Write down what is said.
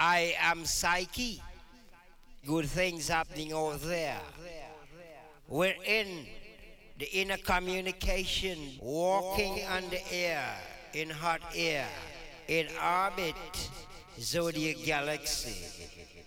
I am Psyche. Good things happening over there. We're in the inner communication, walking on the air, in hot air, in orbit, zodiac galaxy.